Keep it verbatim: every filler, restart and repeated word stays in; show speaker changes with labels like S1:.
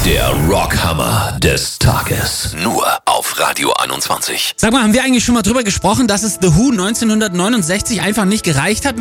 S1: Der Rockhammer des Tages. Nur auf Radio einundzwanzig.
S2: Sag mal, haben wir eigentlich schon mal drüber gesprochen, dass es The Who neunzehnhundertneunundsechzig einfach nicht gereicht hat